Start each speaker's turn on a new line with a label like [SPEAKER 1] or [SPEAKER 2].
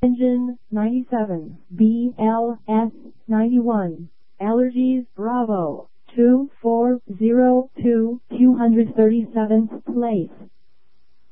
[SPEAKER 1] Engine 97, BLS 91, Allergies Bravo 2402, 237th place.